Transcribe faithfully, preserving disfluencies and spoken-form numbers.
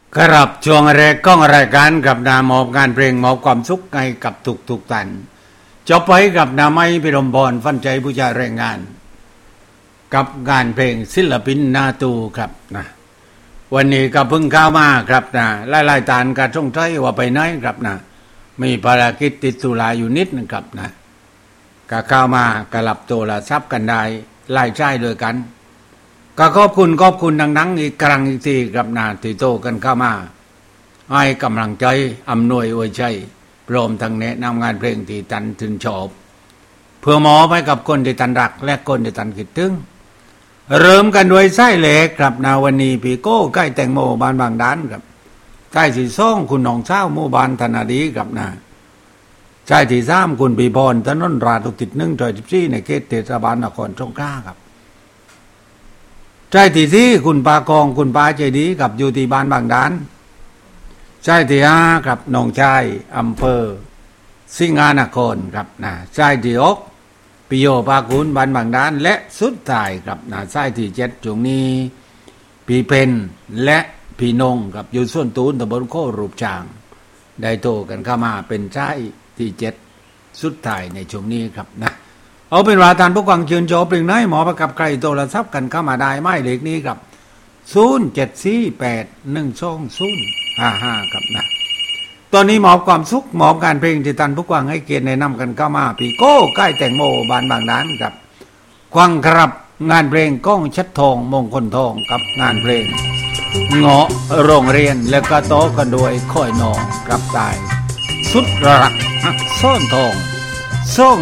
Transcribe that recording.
ครับช่วงแรกก้องรายการกับนามอบงานเพลงมอบความสุขให้กับทุกทุกท่านจบไปกับนาไม้พิรมพรฟันใจผู้ชายแรงงานกับงานเพลงศิลปินนาตูครับนะวันนี้ก็เพิ่งเข้ามาครับนะหลายๆตานก็ต้องใจว่าไปไหนครับนะมีภารกิจติดสุราอยู่นิดนึงครับนะก็เข้ามากระลับโทรศัพท์กันได้ไล่ใช้ด้วยกันก็ขอบคุณขอบคุณดังๆอีกครั้งอีกทีครับนะที่โตกันเข้ามาให้กำลังใจอำนวยอวยใจพร้อมทั้งแนะนำงานเพลงที่ตันถึงชอบเพื่อหมอไปกับคนที่ตันรักและคนที่ตันคิดถึงเริ่มกันด้วยไส้เหล็กครับนาวันนี้พี่โก้ใกล้แตงโมบ้านบางด้านครับใต้สีส้มคุณหนองเช้าหมู่บ้านธนาดีครับนะใต้ที่สามคุณปีพรถนนราชอุทิศหนึ่งซอยสิบสี่ในเขตเทศบาลนครสงขลาครับใช่ที่สี่คุณปากองคุณปาใจดีกับอยู่ที่บ้านบางด้านใช่ที่ห้ากับหนองชายอำเภอสิงหานครครับนะใช่ที่หกปิโยปากุลบ้านบางด้านและสุดท้ายครับนะใช่ที่เจ็ดช่วงนี้ปีเพนและพี่นงกับอยู่ส่วนตูนตำบลโครูปช้างได้โตกันเข้ามาเป็นใช่ที่เจ็ดสุดท้ายในช่วงนี้ครับนะเอาเป็นว่าทานผู้ฟังเชิญชมเพลงไหนหมอประกับใครโทรศัพท์กันเข้ามาได้ไม่เลขนี้ครับศูนย์ เจ็ด สี่ แปด หนึ่ง สอง ศูนย์ ห้า ห้าครับนะตอนนี้หมอบความสุขหมอบการเพลงที่ท่านผู้ฟังให้เกียรติแนะนำกันเข้ามาพี่โก้ใกล้แตงโมบ้านบางด้านครับควังครับงานเพลงก้องชัดทองมงคลทองกับงานเพลงเงาะโรงเรียนแล้วก็โตกันด้วยค่อยนองกับตายสุดรักซ่อนทองซ่อง